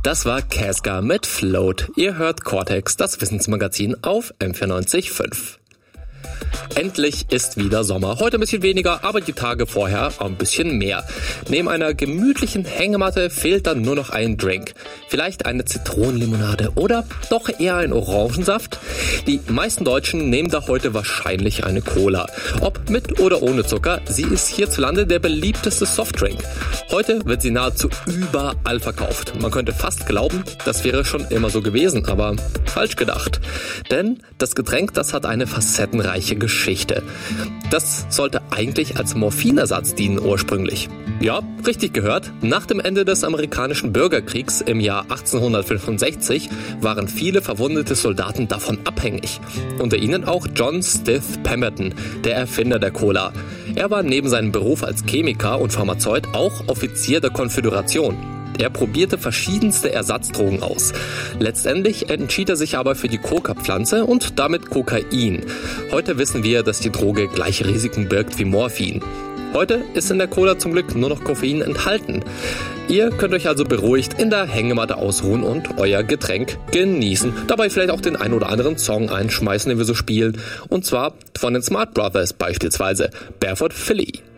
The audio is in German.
Das war Casca mit Float. Ihr hört Cortex, das Wissensmagazin auf M94.5. Endlich ist wieder Sommer. Heute ein bisschen weniger, aber die Tage vorher ein bisschen mehr. Neben einer gemütlichen Hängematte fehlt dann nur noch ein Drink. Vielleicht eine Zitronenlimonade oder doch eher ein Orangensaft? Die meisten Deutschen nehmen da heute wahrscheinlich eine Cola. Ob mit oder ohne Zucker, sie ist hierzulande der beliebteste Softdrink. Heute wird sie nahezu überall verkauft. Man könnte fast glauben, das wäre schon immer so gewesen, aber falsch gedacht. Denn das Getränk, das hat eine facettenreiche Geschichte. Das sollte eigentlich als Morphinersatz dienen ursprünglich. Ja, richtig gehört. Nach dem Ende des amerikanischen Bürgerkriegs im Jahr 1865 waren viele verwundete Soldaten davon abhängig. Unter ihnen auch John Stith Pemberton, der Erfinder der Cola. Er war neben seinem Beruf als Chemiker und Pharmazeut auch Offizier der Konföderation. Er probierte verschiedenste Ersatzdrogen aus. Letztendlich entschied er sich aber für die Coca-Pflanze und damit Kokain. Heute wissen wir, dass die Droge gleiche Risiken birgt wie Morphin. Heute ist in der Cola zum Glück nur noch Koffein enthalten. Ihr könnt euch also beruhigt in der Hängematte ausruhen und euer Getränk genießen. Dabei vielleicht auch den ein oder anderen Song einschmeißen, den wir so spielen. Und zwar von den Smart Brothers beispielsweise, Barefoot Philly.